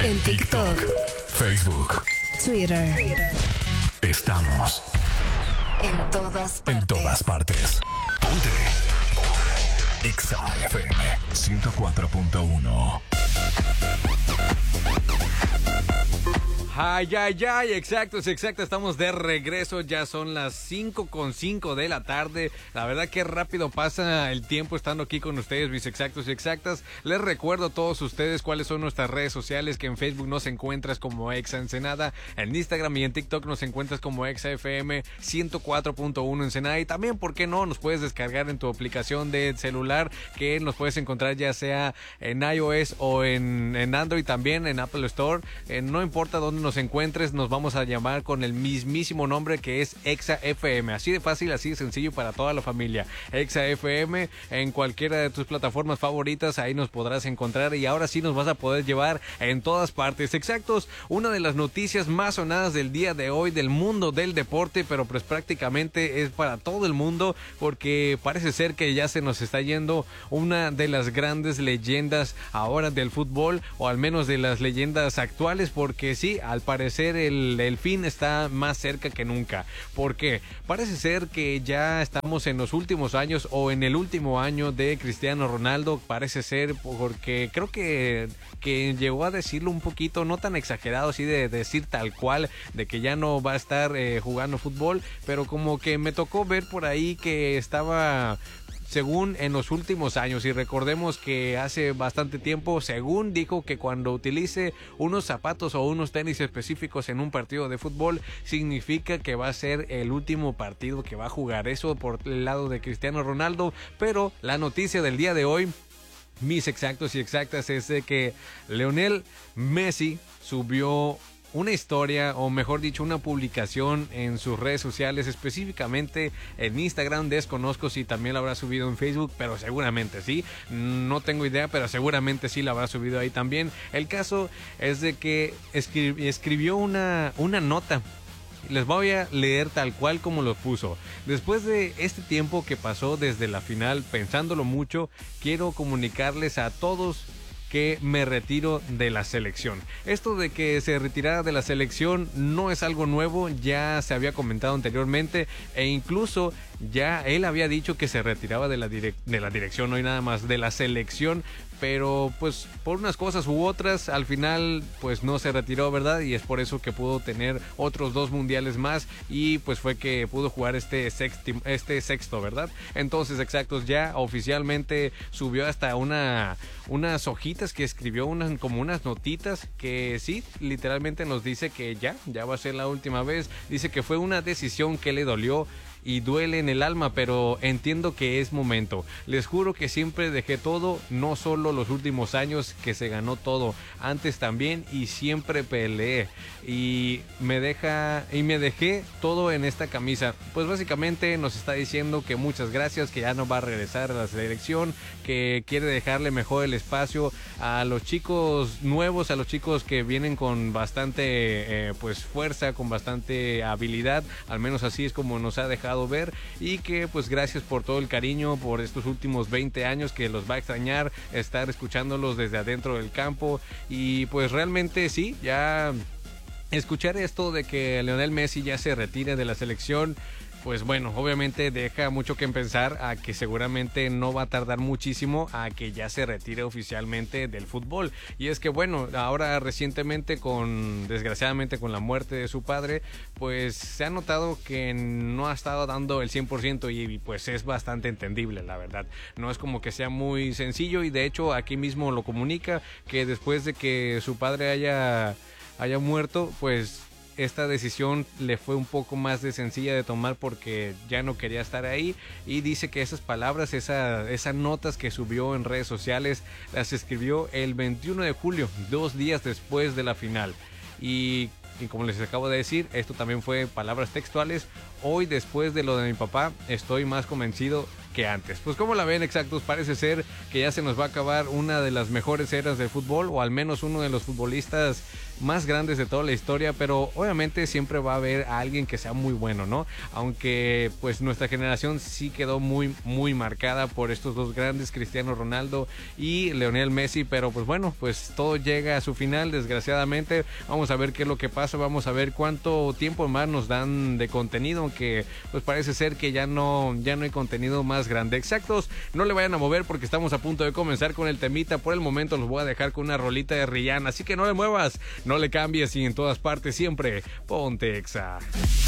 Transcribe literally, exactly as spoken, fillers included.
En TikTok, Facebook, Twitter. Estamos En todas partes. en todas partes. Ponte Exa F M ciento cuatro punto uno. Ay, ay, ay, exacto, es exacto, estamos de regreso, ya son las cinco con cinco de la tarde, la verdad que rápido pasa el tiempo estando aquí con ustedes, mis exactos y exactas. Les recuerdo a todos ustedes cuáles son nuestras redes sociales, que en Facebook nos encuentras como Exa Ensenada, en Instagram y en TikTok nos encuentras como Exa F M ciento cuatro punto uno Ensenada, y también, ¿por qué no?, nos puedes descargar en tu aplicación de celular, que nos puedes encontrar ya sea en iOS o en, en Android, también en Apple Store, eh, no importa dónde nos encuentres, nos vamos a llamar con el mismísimo nombre, que es Exa F M, así de fácil, así de sencillo para toda la familia. Exa F M en cualquiera de tus plataformas favoritas, ahí nos podrás encontrar, y ahora sí nos vas a poder llevar en todas partes. Exactos, una de las noticias más sonadas del día de hoy del mundo del deporte, pero pues prácticamente es para todo el mundo, porque parece ser que ya se nos está yendo una de las grandes leyendas ahora del fútbol, o al menos de las leyendas actuales, porque sí, al parecer el, el fin está más cerca que nunca. ¿Por qué? Parece ser que ya estamos en los últimos años, o en el último año de Cristiano Ronaldo, parece ser, porque creo que, que llegó a decirlo un poquito, no tan exagerado así de decir tal cual, de que ya no va a estar eh, jugando fútbol, pero como que me tocó ver por ahí que estaba, según en los últimos años, y recordemos que hace bastante tiempo, según dijo que cuando utilice unos zapatos o unos tenis específicos en un partido de fútbol, significa que va a ser el último partido que va a jugar. Eso por el lado de Cristiano Ronaldo, pero la noticia del día de hoy, mis exactos y exactas, es de que Lionel Messi subió una historia, o mejor dicho, una publicación en sus redes sociales, específicamente en Instagram. Desconozco si también la habrá subido en Facebook, pero seguramente sí, no tengo idea, pero seguramente sí la habrá subido ahí también. El caso es de que escri- escribió una, una nota. Les voy a leer tal cual como lo puso. Después de este tiempo que pasó desde la final, pensándolo mucho, quiero comunicarles a todos que me retiro de la selección. Esto de que se retirara de la selección no es algo nuevo, ya se había comentado anteriormente, e incluso ya él había dicho que se retiraba de la, direc- de la dirección, no hay nada más, de la selección, pero pues por unas cosas u otras, al final pues no se retiró, ¿verdad? Y es por eso que pudo tener otros dos mundiales más, y pues fue que pudo jugar este, sexti- este sexto, ¿verdad? Entonces, exactos, ya oficialmente subió hasta una, unas hojitas que escribió, unas, como unas notitas, que sí, literalmente nos dice que ya, ya va a ser la última vez. Dice que fue una decisión que le dolió y duele en el alma, pero entiendo que es momento. Les juro que siempre dejé todo, no solo los últimos años que se ganó todo, antes también, y siempre peleé y me deja y me dejé todo en esta camisa. Pues básicamente nos está diciendo que muchas gracias, que ya no va a regresar a la selección, que quiere dejarle mejor el espacio a los chicos nuevos, a los chicos que vienen con bastante eh, pues fuerza, con bastante habilidad, al menos así es como nos ha dejado ver, y que pues gracias por todo el cariño, por estos últimos veinte años, que los va a extrañar estar escuchándolos desde adentro del campo. Y pues realmente sí, ya escuchar esto de que Lionel Messi ya se retire de la selección, pues bueno, obviamente deja mucho que pensar a que seguramente no va a tardar muchísimo a que ya se retire oficialmente del fútbol. Y es que bueno, ahora recientemente, con desgraciadamente con la muerte de su padre, pues se ha notado que no ha estado dando el cien por ciento, y pues es bastante entendible, la verdad. No es como que sea muy sencillo, y de hecho aquí mismo lo comunica, que después de que su padre haya, haya muerto, pues esta decisión le fue un poco más de sencilla de tomar, porque ya no quería estar ahí, y dice que esas palabras, esa, esas notas que subió en redes sociales, las escribió el veintiuno de julio, dos días después de la final. Y, y como les acabo de decir, esto también fue palabras textuales: hoy, después de lo de mi papá, estoy más convencido que antes. Pues ¿cómo la ven, exactos? Parece ser que ya se nos va a acabar una de las mejores eras del fútbol, o al menos uno de los futbolistas más grandes de toda la historia, pero obviamente siempre va a haber a alguien que sea muy bueno, ¿no? Aunque pues nuestra generación sí quedó muy muy marcada por estos dos grandes, Cristiano Ronaldo y Lionel Messi, pero pues bueno, pues todo llega a su final, desgraciadamente. Vamos a ver qué es lo que pasa, vamos a ver cuánto tiempo más nos dan de contenido, aunque pues parece ser que ya no ya no hay contenido más grande. Exactos, no le vayan a mover porque estamos a punto de comenzar con el temita. Por el momento los voy a dejar con una rolita de Rihanna, así que no le muevas, no le cambies, y en todas partes siempre ponte Exa.